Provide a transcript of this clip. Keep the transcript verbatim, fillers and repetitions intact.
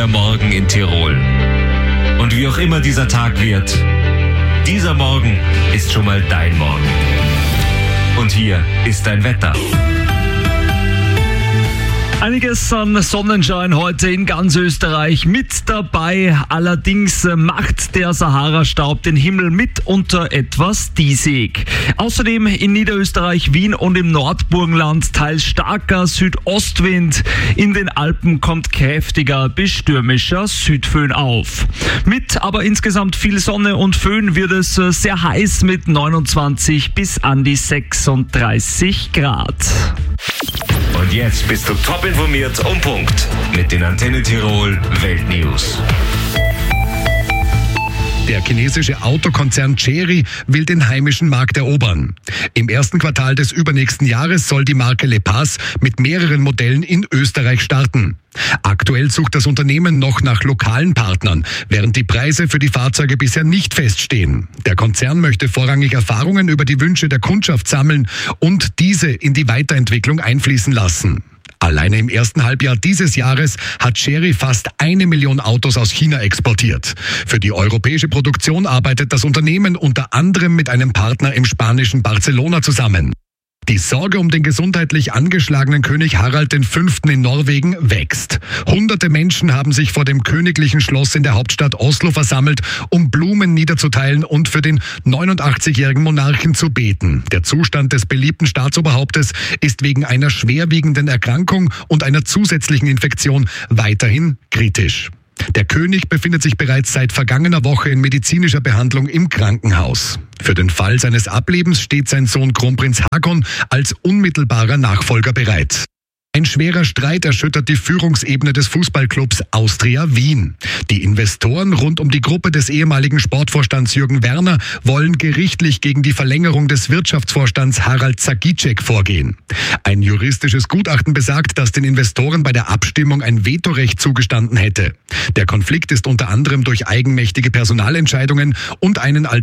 Morgen in Tirol. Und wie auch immer dieser Tag wird, dieser Morgen ist schon mal dein Morgen. Und hier ist dein Wetter. Einiges an Sonnenschein heute in ganz Österreich mit dabei. Allerdings macht der Sahara-Staub den Himmel mitunter etwas diesig. Außerdem in Niederösterreich, Wien und im Nordburgenland teils starker Südostwind. In den Alpen kommt kräftiger bis stürmischer Südföhn auf. Mit aber insgesamt viel Sonne und Föhn wird es sehr heiß mit neunundzwanzig bis an die sechsunddreißig Grad. Und jetzt bist du top informiert um Punkt mit den Antenne Tirol Weltnews. Der chinesische Autokonzern Chery will den heimischen Markt erobern. Im ersten Quartal des übernächsten Jahres soll die Marke Le Paz mit mehreren Modellen in Österreich starten. Aktuell sucht das Unternehmen noch nach lokalen Partnern, während die Preise für die Fahrzeuge bisher nicht feststehen. Der Konzern möchte vorrangig Erfahrungen über die Wünsche der Kundschaft sammeln und diese in die Weiterentwicklung einfließen lassen. Alleine im ersten Halbjahr dieses Jahres hat Chery fast eine Million Autos aus China exportiert. Für die europäische Produktion arbeitet das Unternehmen unter anderem mit einem Partner im spanischen Barcelona zusammen. Die Sorge um den gesundheitlich angeschlagenen König Harald der Fünfte in Norwegen wächst. Hunderte Menschen haben sich vor dem königlichen Schloss in der Hauptstadt Oslo versammelt, um Blumen niederzuteilen und für den neunundachtzigjährigen Monarchen zu beten. Der Zustand des beliebten Staatsoberhauptes ist wegen einer schwerwiegenden Erkrankung und einer zusätzlichen Infektion weiterhin kritisch. Der König befindet sich bereits seit vergangener Woche in medizinischer Behandlung im Krankenhaus. Für den Fall seines Ablebens steht sein Sohn Kronprinz Haakon als unmittelbarer Nachfolger bereit. Ein schwerer Streit erschüttert die Führungsebene des Fußballclubs Austria Wien. Die Investoren rund um die Gruppe des ehemaligen Sportvorstands Jürgen Werner wollen gerichtlich gegen die Verlängerung des Wirtschaftsvorstands Harald Zagicek vorgehen. Ein juristisches Gutachten besagt, dass den Investoren bei der Abstimmung ein Vetorecht zugestanden hätte. Der Konflikt ist unter anderem durch eigenmächtige Personalentscheidungen und einen als